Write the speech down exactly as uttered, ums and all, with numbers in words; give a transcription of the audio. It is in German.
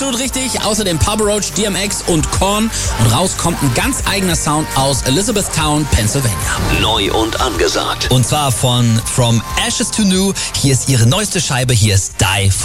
Absolut richtig. Außerdem Papa Roach, D M X und Korn. Und raus kommt ein ganz eigener Sound aus Elizabethtown, Pennsylvania. Neu und angesagt. Und zwar von From Ashes to New. Hier ist ihre neueste Scheibe. Hier ist Die.